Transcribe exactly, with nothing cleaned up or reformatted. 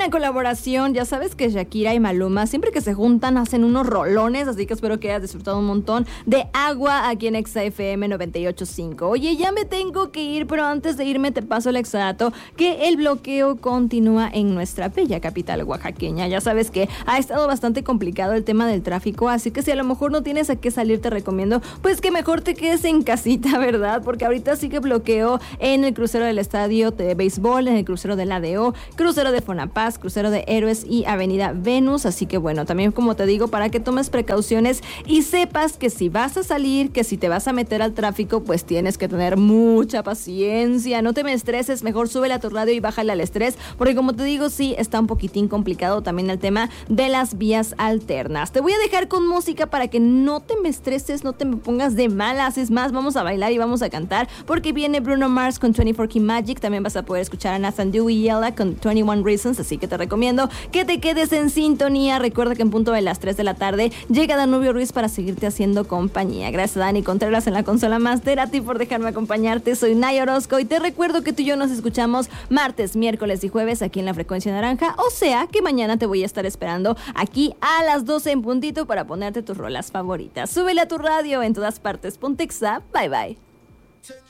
buena colaboración. Ya sabes que Shakira y Maluma siempre que se juntan hacen unos rolones, así que espero que hayas disfrutado un montón de Agua aquí en Exa F M noventa y ocho punto cinco. Oye, ya me tengo que ir, pero antes de irme te paso el exadato que el bloqueo continúa en nuestra bella capital oaxaqueña. Ya sabes que ha estado bastante complicado el tema del tráfico, así que si a lo mejor no tienes a qué salir, te recomiendo pues que mejor te quedes en casita, ¿verdad? Porque ahorita sigue bloqueo en el crucero del estadio de béisbol, en el crucero del A D O, crucero de Fonapaz, crucero de Héroes y Avenida Venus. Así que bueno, también como te digo, para que tomes precauciones y sepas que si vas a salir, que si te vas a meter al tráfico, pues tienes que tener mucha paciencia. No te me estreses, mejor súbele a tu radio y bájale al estrés, porque como te digo, sí está un poquitín complicado también el tema de las vías alternas. Te voy a dejar con música para que no te me estreses, no te me pongas de malas. Es más, vamos a bailar y vamos a cantar, porque viene Bruno Mars con veinticuatro Key Magic. También vas a poder escuchar a Nathan Dewey y Ella con veintiuno Reasons, así que te recomiendo que te quedes en sintonía. Recuerda que en punto de las tres de la tarde llega Danubio Ruiz para seguirte haciendo compañía. Gracias a Dani Contreras en la consola master, a ti por dejarme acompañarte. Soy Nay Orozco y te recuerdo que tú y yo nos escuchamos martes, miércoles y jueves aquí en la Frecuencia Naranja, o sea que mañana te voy a estar esperando aquí a las doce en puntito para ponerte tus rolas favoritas. Súbele a tu radio en todas partes. Ponte Exa. Bye bye.